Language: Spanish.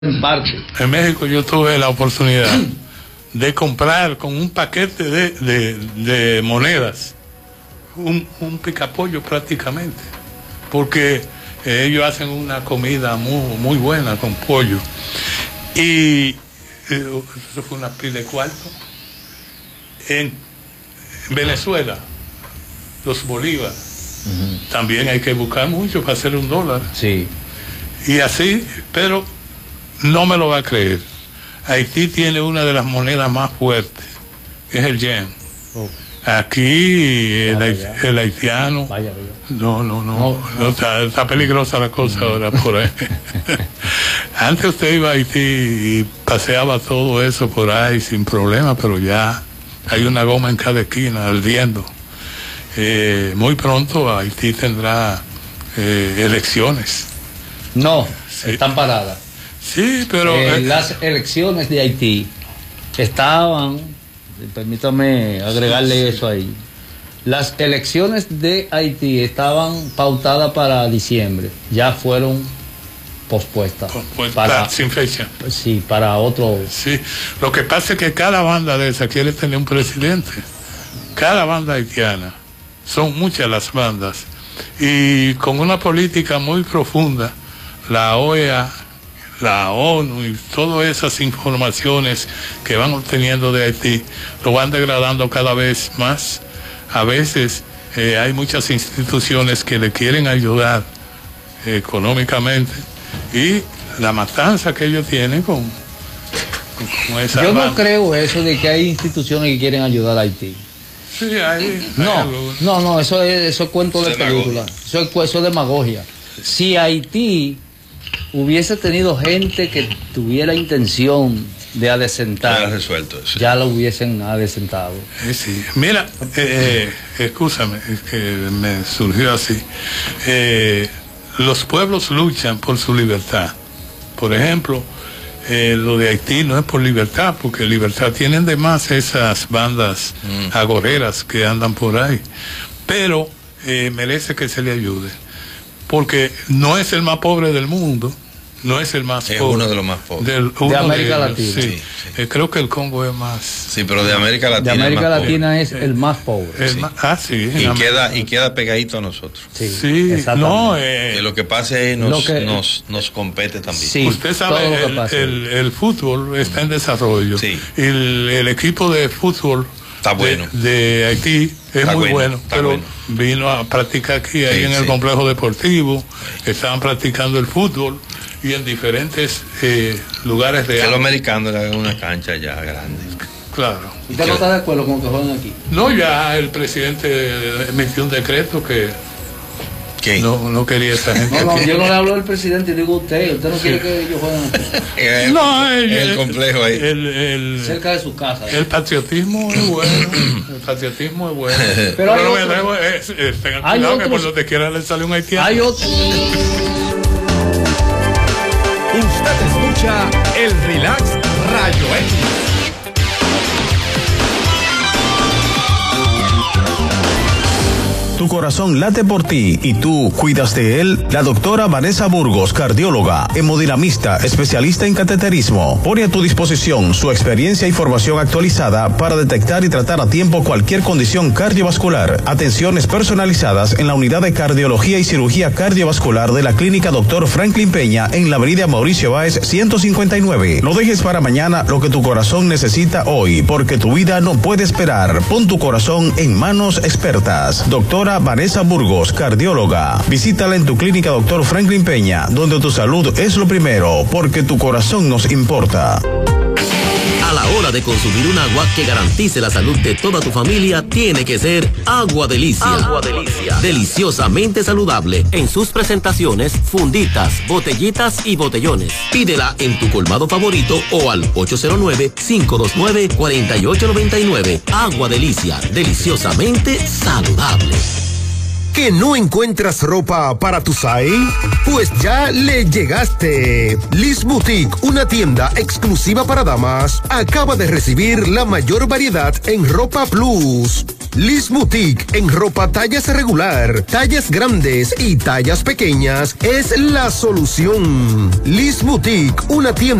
en parte. En México yo tuve la oportunidad de comprar con un paquete de monedas un picapollo prácticamente, porque ellos hacen una comida muy buena con pollo. Y eso fue una pila de cuarto. En Venezuela, los bolívares, también hay que buscar mucho para hacer $1. Sí. Y así, pero no me lo va a creer. Haití tiene una de las monedas más fuertes, que es el yen. Oh. Aquí el haitiano. Vaya. No, está peligrosa la cosa ahora por ahí. Antes usted iba a Haití y paseaba todo eso por ahí sin problema, pero ya hay una goma en cada esquina ardiendo. Muy pronto Haití tendrá elecciones. No, Sí. están paradas. Sí, pero las elecciones de Haití estaban, permítame agregarle eso ahí, las elecciones de Haití estaban pautadas para diciembre, ya fueron pospuestas. sin fecha. Sí, para otro. Sí, lo que pasa es que cada banda de esa quiere tener un presidente. Cada banda haitiana, son muchas las bandas, y con una política muy profunda, la OEA, la ONU y todas esas informaciones que van obteniendo de Haití lo van degradando cada vez más. A veces hay muchas instituciones que le quieren ayudar económicamente, y la matanza que ellos tienen con esa Yo banda. no creo eso de que hay instituciones que quieren ayudar a Haití. Sí, hay No, eso es cuento de película. Eso es demagogia. Si Haití hubiese tenido gente que tuviera intención de adecentar, resuelto eso. Ya lo hubiesen adecentado. Sí. Mira, escúchame, es que me surgió así. Los pueblos luchan por su libertad. Por ejemplo, lo de Haití no es por libertad, porque libertad tienen de más esas bandas agoreras que andan por ahí. Pero merece que se le ayude, porque no es el más pobre del mundo, no es el más pobre. Es uno de los más pobres. De América Latina. Sí. Creo que el Congo es más. Sí, pero de América Latina. De América Latina es el más pobre. Sí. Y queda pegadito a nosotros. Sí, no. Que lo que pase nos compete también. Sí, usted sabe, el fútbol está en desarrollo. Sí. El equipo de fútbol está bueno. De Haití es muy bueno, pero vino a practicar aquí ahí en el complejo deportivo. Estaban practicando el fútbol y en diferentes lugares de los americanos eran una cancha ya grande. Claro. ¿Usted no está de acuerdo con que jueguen aquí? No, ya el presidente emitió un decreto que no quería esa gente. No, yo no le hablo al presidente, digo usted no quiere que ellos jueguen aquí. No, el complejo ahí. Cerca de su casa. El patriotismo es bueno. Pero no me atrevo, tengan cuidado que por donde quiera le sale un haitiano. Hay otro. Usted escucha el Relax Rayo X. Tu corazón late por ti y tú cuidas de él. La doctora Vanessa Burgos, cardióloga, hemodinamista, especialista en cateterismo, pone a tu disposición su experiencia y formación actualizada para detectar y tratar a tiempo cualquier condición cardiovascular. Atenciones personalizadas en la unidad de cardiología y cirugía cardiovascular de la clínica Dr. Franklin Peña en la avenida Mauricio Báez 159. No dejes para mañana lo que tu corazón necesita hoy, porque tu vida no puede esperar. Pon tu corazón en manos expertas. Doctora Vanessa Burgos, cardióloga. Visítala en tu clínica Dr. Franklin Peña, donde tu salud es lo primero, porque tu corazón nos importa. A la hora de consumir un agua que garantice la salud de toda tu familia, tiene que ser Agua Delicia. Agua Delicia. Deliciosamente saludable en sus presentaciones, funditas, botellitas y botellones. Pídela en tu colmado favorito o al 809-529-4899. Agua Delicia. Deliciosamente saludable. ¿Que no encuentras ropa para tu size? Pues ya le llegaste. Liz Boutique, una tienda exclusiva para damas, acaba de recibir la mayor variedad en ropa plus. Liz Boutique, en ropa tallas regular, tallas grandes y tallas pequeñas, es la solución. Liz Boutique, una tienda